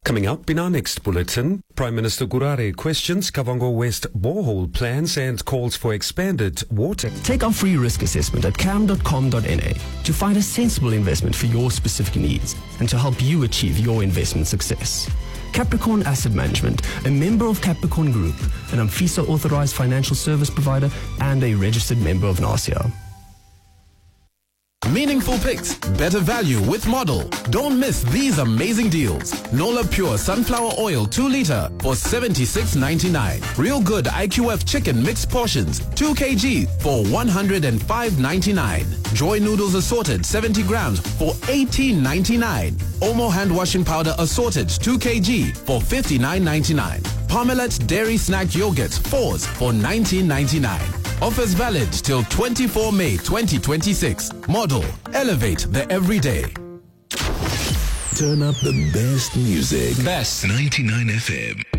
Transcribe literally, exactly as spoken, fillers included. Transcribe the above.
Coming up in our next bulletin, Prime Minister Gurare questions Kavango West borehole plans and calls for expanded water. Take our free risk assessment at cam dot com dot n a to find a sensible investment for your specific needs and to help you achieve your investment success. Capricorn Asset Management, a member of Capricorn Group, an AMFISA authorized financial service provider and a registered member of NASIA. Meaningful picks, better value with Model. Don't miss these amazing deals. Nola Pure Sunflower Oil two liter for seventy-six ninety-nine. Real Good I Q F Chicken Mixed Portions two kilograms for one hundred five ninety-nine. Joy Noodles Assorted seventy grams for eighteen ninety-nine. Omo Hand Washing Powder Assorted two kilograms for fifty-nine ninety-nine. Parmalat Dairy Snack Yogurt fours for nineteen ninety-nine. Offers valid till twenty-fourth of May twenty twenty-six. Model. Elevate the everyday. Turn up the best music. Best ninety-nine F M.